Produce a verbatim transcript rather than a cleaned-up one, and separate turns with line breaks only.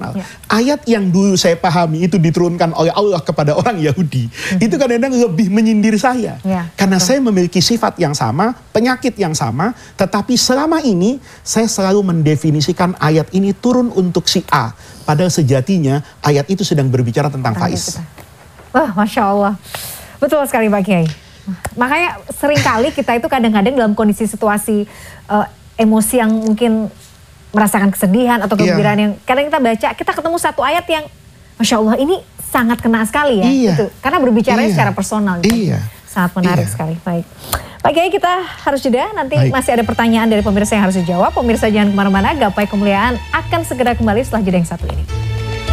spesial. Ya. Ayat yang dulu saya pahami itu diturunkan oleh Allah kepada orang Yahudi. Mm-hmm. Itu kadang-kadang lebih menyindir saya. Ya, karena betul. Saya memiliki sifat yang sama, penyakit yang sama. Tetapi selama ini saya selalu mendefinisikan ayat ini turun untuk si A. Padahal sejatinya ayat itu sedang berbicara tentang Faiz.
Wah, Masya Allah. Betul sekali Pak Kiai. Makanya seringkali kita itu kadang-kadang dalam kondisi situasi uh, emosi yang mungkin merasakan kesedihan atau kegembiraan yeah. yang kadang kita baca, kita ketemu satu ayat yang Masya Allah ini sangat kena sekali ya.
Iya.
Gitu. Karena berbicaranya
iya.
secara personal. Gitu.
Iya.
Sangat menarik iya. sekali. Baik. Pak Kiai, kita harus jeda. Nanti Baik. masih ada pertanyaan dari pemirsa yang harus dijawab. Pemirsa jangan kemana-mana. Gapai Kemuliaan akan segera kembali setelah jeda yang satu ini.